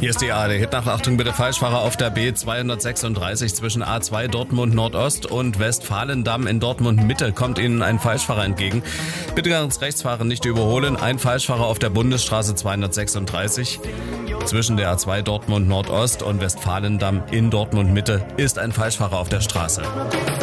Hier ist die ARD Hitnacht. Achtung bitte, Falschfahrer auf der B236 zwischen A2 Dortmund Nordost und Westfalendamm in Dortmund Mitte kommt Ihnen ein Falschfahrer entgegen. Bitte ganz rechts fahren, nicht überholen. Ein Falschfahrer auf der Bundesstraße 236 zwischen der A2 Dortmund Nordost und Westfalendamm in Dortmund Mitte ist ein Falschfahrer auf der Straße.